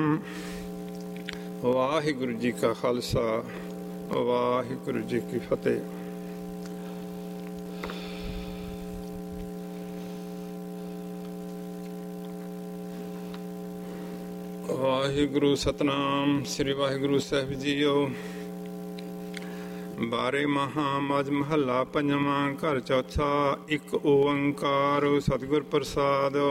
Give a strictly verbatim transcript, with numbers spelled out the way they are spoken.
ਵਾਹਿਗੁਰੂ ਜੀ ਕਾ ਖਾਲਸਾ, ਵਾਹਿਗੁਰੂ ਜੀ ਕੀ ਫਤਿਹ। ਵਾਹਿਗੁਰੂ ਸਤਨਾਮ ਸ੍ਰੀ ਵਾਹਿਗੁਰੂ ਸਾਹਿਬ ਜੀਓ। ਬਾਰੇ ਮਹਾ ਮਜ ਮਹੱਲਾ ਪੰਜਵਾਂ, ਘਰ ਚੌਥਾ। ਇੱਕ ਓੰਕਾਰ ਸਤਿਗੁਰ ਪ੍ਰਸਾਦ।